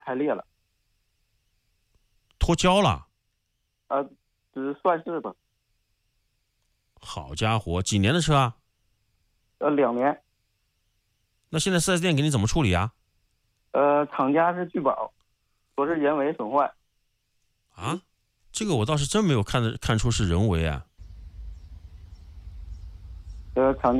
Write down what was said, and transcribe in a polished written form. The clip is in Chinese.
开裂了。 脱胶了？ 只算是吧。 好家伙，几年的车啊 2年。 那现在 4S 店给你怎么处理啊？ 厂家是拒保，说是人为损坏。 啊，这个我倒是真没有看出是人为啊。 厂家